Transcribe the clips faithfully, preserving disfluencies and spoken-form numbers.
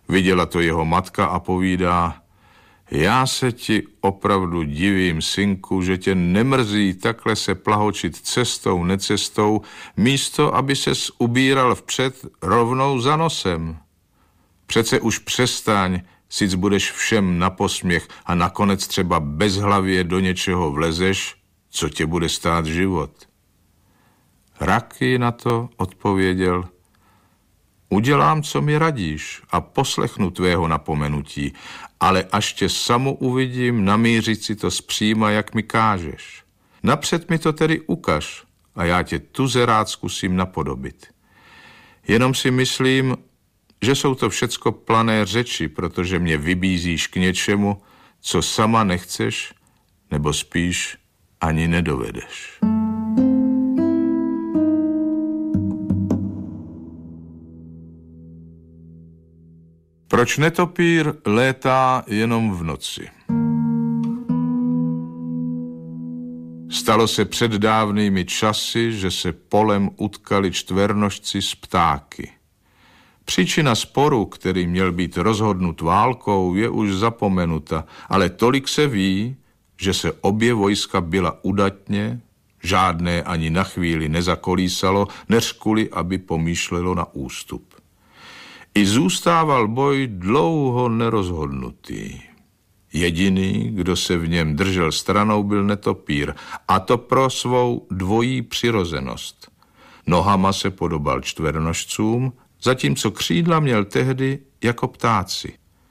Viděla to jeho matka a povídá: já se ti opravdu divím, synku, že tě nemrzí takhle se plahočit cestou, necestou, místo, aby ses ubíral vpřed rovnou za nosem. Přece už přestaň, sic budeš všem na posměch a nakonec třeba bezhlavě do něčeho vlezeš, co tě bude stát život. Raky na to odpověděl: udělám, co mi radíš a poslechnu tvého napomenutí, ale až tě samu uvidím, namířit si to zpříma, jak mi kážeš. Napřed mi to tedy ukaž a já tě tuze rád zkusím napodobit. Jenom si myslím, že jsou to všecko plané řeči, protože mě vybízíš k něčemu, co sama nechceš, nebo spíš ani nedovedeš. Proč netopír létá jenom v noci? Stalo se před dávnými časy, že se polem utkali čtvernožci s ptáky. Příčina sporu, který měl být rozhodnut válkou, je už zapomenuta, ale tolik se ví, že se obě vojska byla udatně, žádné ani na chvíli nezakolísalo, než kvůli, aby pomýšlelo na ústup. I zůstával boj dlouho nerozhodnutý. Jediný, kdo se v něm držel stranou, byl netopír, a to pro svou dvojí přirozenost. Nohama se podobal čtvernožcům, zatímco křídla měl tehdy jako ptáci.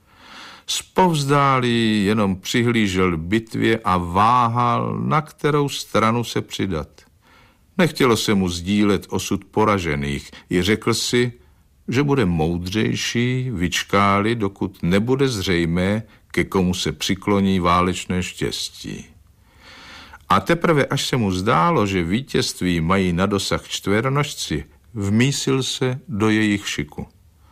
Zpovzdálí jenom přihlížel bitvě a váhal, na kterou stranu se přidat. Nechtělo se mu sdílet osud poražených, i řekl si, že bude moudřejší vyčkáli, dokud nebude zřejmé, ke komu se přikloní válečné štěstí. A teprve, až se mu zdálo, že vítězství mají na dosah čtvernožci, vmísil se do jejich šiku.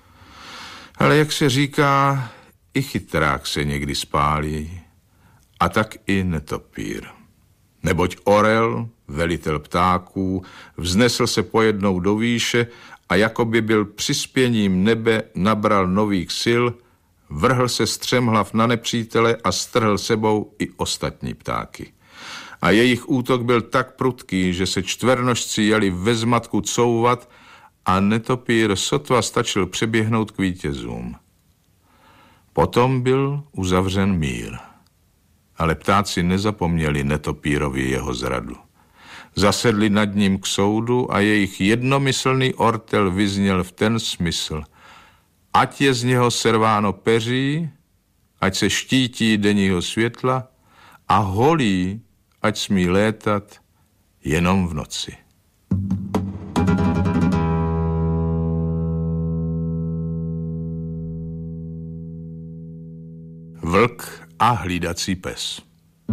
Ale jak se říká, i chytrák se někdy spálí, a tak i netopír. Neboť orel, velitel ptáků, vznesl se pojednou do výše a jako by byl přispěním nebe nabral nových sil, vrhl se střemhlav na nepřítele a strhl sebou i ostatní ptáky. A jejich útok byl tak prudký, že se čtvernožci jeli ve zmatku couvat a netopír sotva stačil přeběhnout k vítězům. Potom byl uzavřen mír. Ale ptáci nezapomněli netopírovi jeho zradu. Zasedli nad ním k soudu a jejich jednomyslný ortel vyzněl v ten smysl: ať je z něho serváno peří, ať se štítí denního světla, a holí, ať smí létat jenom v noci. Vlk a hlídací pes.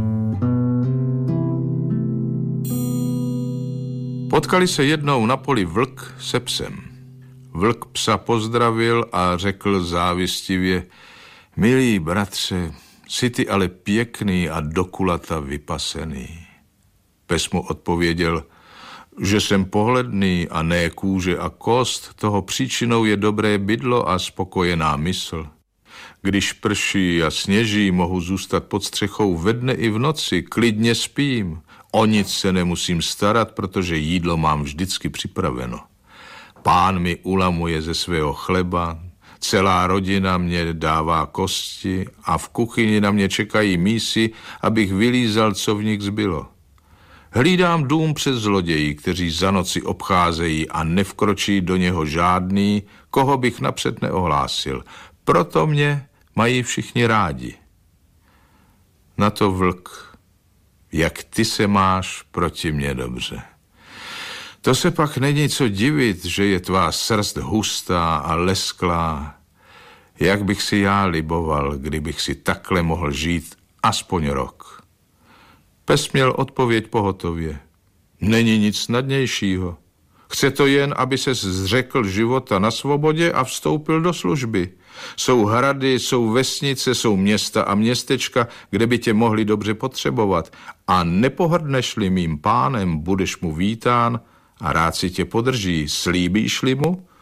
Potkali se jednou na poli vlk se psem. Vlk psa pozdravil a řekl závistivě: milý bratře, jsi ty ale pěkný a do kulata vypasený. Pes mu odpověděl, že jsem pohledný a ne kůže a kost, toho příčinou je dobré bydlo a spokojená mysl. Když prší a sněží, mohu zůstat pod střechou ve dne i v noci, klidně spím. O nic se nemusím starat, protože jídlo mám vždycky připraveno. Pán mi ulamuje ze svého chleba, celá rodina mě dává kosti a v kuchyni na mě čekají mísy, abych vylízal, co v nich zbylo. Hlídám dům před zloději, kteří za noci obcházejí a nevkročí do něho žádný, koho bych napřed neohlásil. Proto mě mají všichni rádi. Na to vlk: jak ty se máš proti mně dobře. To se pak není co divit, že je tvá srst hustá a lesklá. Jak bych si já liboval, kdybych si takhle mohl žít aspoň rok. Pes měl odpověď pohotově: není nic snadnějšího. Chce to jen, aby ses zřekl života na svobodě a vstoupil do služby. Jsou hrady, jsou vesnice, jsou města a městečka, kde by tě mohli dobře potřebovat. A nepohrdneš-li mým pánem, budeš mu vítán a rád si tě podrží. Slíbíš-li mu,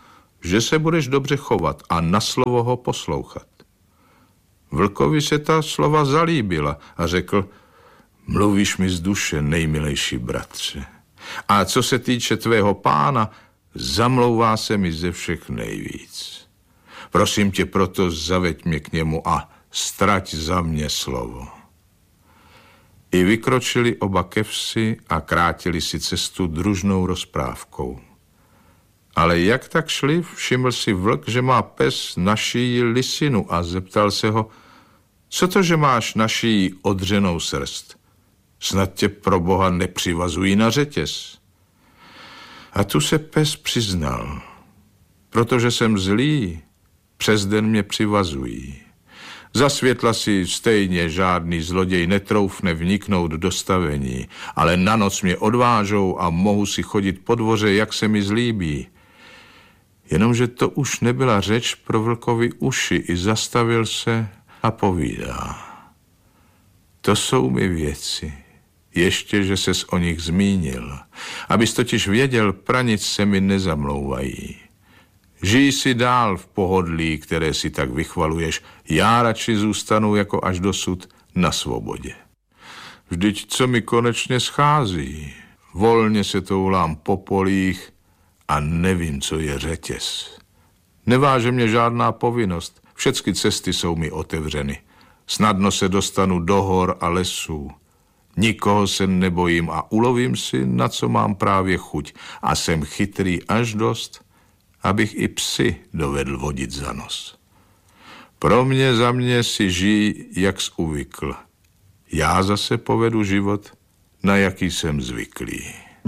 že se budeš dobře chovat a na slovo ho poslouchat. Vlkovi se ta slova zalíbila a řekl, mluvíš mi z duše, nejmilejší bratře. A co se týče tvého pána, zamlouvá se mi ze všech nejvíc. Prosím tě proto, zaveď mě k němu a strať za mě slovo. I vykročili oba ke vsi a krátili si cestu družnou rozprávkou. Ale jak tak šli, všiml si vlk, že má pes na šíji lisinu a zeptal se ho, co to, že máš na šíji odřenou srst? Snad tě pro boha nepřivazují na řetěz. A tu se pes přiznal, protože jsem zlý, přes den mě přivazují. Za světla si stejně žádný zloděj netroufne vniknout do stavení, ale na noc mě odvážou a mohu si chodit po dvoře, jak se mi zlíbí. Jenomže to už nebyla řeč pro vlkovi uši, i zastavil se a povídá. To jsou mi věci, ještě, že ses o nich zmínil. Abys totiž věděl, pranic se mi nezamlouvají. Žij si dál v pohodlí, které si tak vychvaluješ. Já radši zůstanu jako až dosud na svobodě. Vždyť co mi konečně schází? Volně se toulám po polích a nevím, co je řetěz. Neváže mě žádná povinnost. Všechny cesty jsou mi otevřeny. Snadno se dostanu do hor a lesů. Nikoho se nebojím a ulovím si, na co mám právě chuť. A jsem chytrý až dost, abych i psy dovedl vodit za nos. Pro mě za mě si žij, jak jsi uvykl. Já zase povedu život, na jaký jsem zvyklý.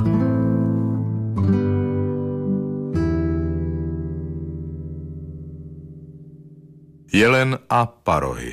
Jelen a parohy.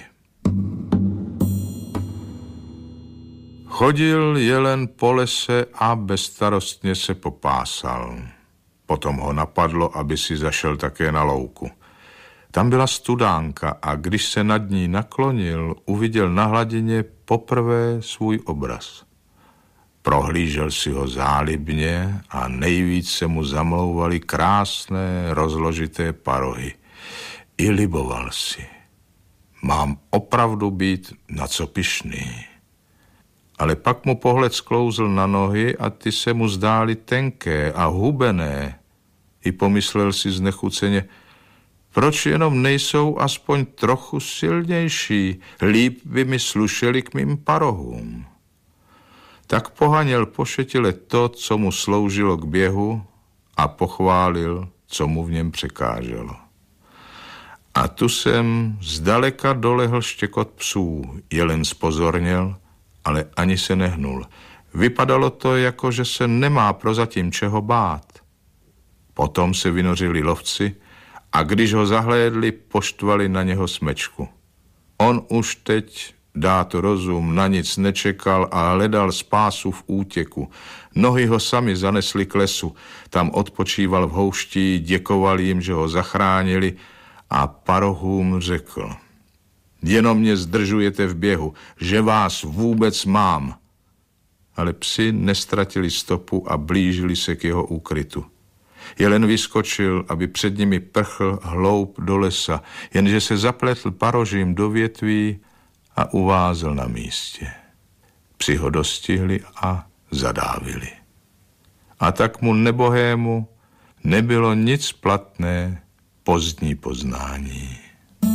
Chodil jelen po lese a bezstarostně se popásal. Potom ho napadlo, aby si zašel také na louku. Tam byla studánka a když se nad ní naklonil, uviděl na hladině poprvé svůj obraz. Prohlížel si ho zálibně a nejvíc se mu zamlouvaly krásné, rozložité parohy. I liboval si. Mám opravdu být na co pyšný. Ale pak mu pohled sklouzl na nohy a ty se mu zdály tenké a hubené. I pomyslel si znechuceně, proč jenom nejsou aspoň trochu silnější, líp by mi slušeli k mým parohům. Tak pohaněl pošetile to, co mu sloužilo k běhu a pochválil, co mu v něm překáželo. A tu jsem zdaleka dolehl štěkot psů, jelen zpozorněl, ale ani se nehnul. Vypadalo to, jako že se nemá prozatím čeho bát. Potom se vynořili lovci a když ho zahlédli, poštvali na něho smečku. On už teď, dá to rozum, na nic nečekal a hledal spásu v útěku. Nohy ho sami zanesli k lesu, tam odpočíval v houští, děkoval jim, že ho zachránili a parohům řekl: jenom mě zdržujete v běhu, že vás vůbec mám. Ale psi nestratili stopu a blížili se k jeho úkrytu. Jelen vyskočil, aby před nimi prchl hloub do lesa, jenže se zapletl parožím do větví a uvázl na místě. Psi ho dostihli a zadávili. A tak mu nebohému nebylo nic platné pozdní poznání.